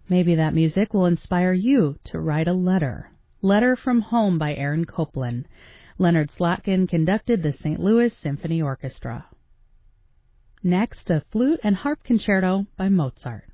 Maybe that music will inspire you to write a letter. Letter from Home by Aaron Copland. Leonard Slotkin conducted the St. Louis Symphony Orchestra. Next, a flute and harp concerto by Mozart.